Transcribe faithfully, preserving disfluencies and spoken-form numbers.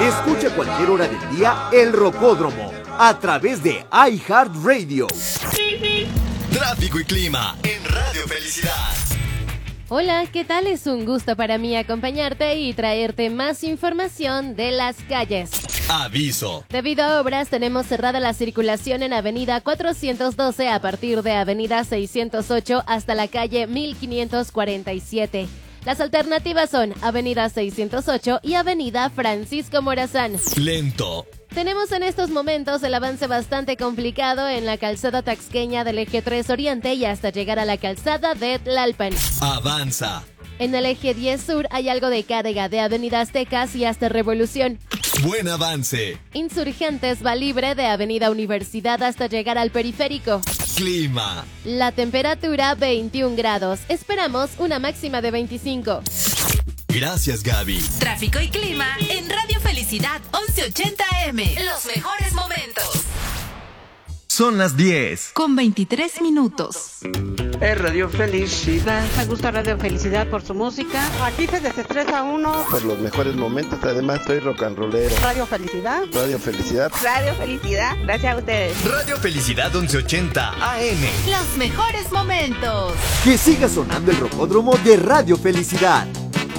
Escucha a cualquier hora del día el Rocódromo a través de iHeartRadio. Tráfico y clima en Radio Felicidad. Hola, ¿qué tal? Es un gusto para mí acompañarte y traerte más información de las calles. Aviso. Debido a obras, tenemos cerrada la circulación en Avenida cuatrocientos doce a partir de Avenida seiscientos ocho hasta la calle mil quinientos cuarenta y siete. Las alternativas son Avenida seiscientos ocho y Avenida Francisco Morazán. Lento. Tenemos en estos momentos el avance bastante complicado en la calzada taxqueña del eje tres Oriente y hasta llegar a la calzada de Tlalpan. Avanza. En el eje diez Sur hay algo de carga de Avenida Aztecas y hasta Revolución. Buen avance. Insurgentes va libre de Avenida Universidad hasta llegar al periférico. Clima. La temperatura veintiún grados. Esperamos una máxima de veinticinco. Gracias, Gaby. Tráfico y clima en Radio Felicidad once ochenta A M. Los mejores momentos. Son las diez. Con veintitrés minutos. Es Radio Felicidad. Me gusta Radio Felicidad por su música. Aquí se desestresa uno. Por los mejores momentos, además soy rock and rollero. Radio Felicidad. Radio Felicidad. Radio Felicidad. Gracias a ustedes. Radio Felicidad once ochenta A M. Los mejores momentos. Que siga sonando el Rocódromo de Radio Felicidad.